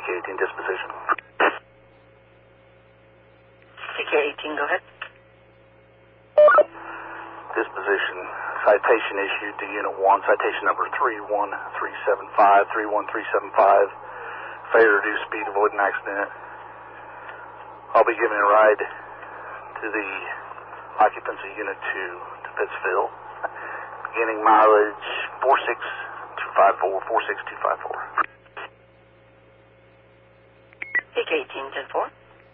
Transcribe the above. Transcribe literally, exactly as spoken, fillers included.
K eighteen disposition. T K eighteen, go ahead. Disposition. Citation issued to Unit one, citation number three one three seven five, three one three seven five. Failure to reduce speed, avoid an accident. I'll be giving a ride to the occupancy Unit two to Pittsfield. Beginning mileage four six two five four, four six two five four. T K eighteen, ten four.